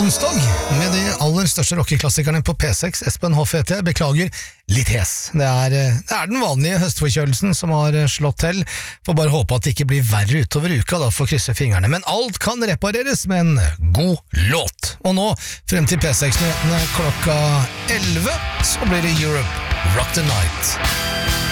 onsdag med de aller største rockeklassikerne på P6. Espen Hoff heter jeg, beklager litt hes. Det er den vanlige høstforkjølelsen som har slått til. Får bare håpe at det ikke blir verre utover uka, da får krysse fingrene. Men alt kan repareres med en god låt. Og nå, frem til P6-nyhetene klokka 11, så blir det Europe Rock the Night.